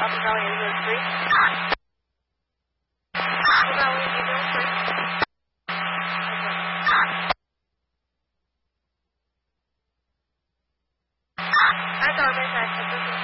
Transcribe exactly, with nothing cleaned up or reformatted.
Alpha Charlie is zero three. Hold on, we need zero three. I thought this had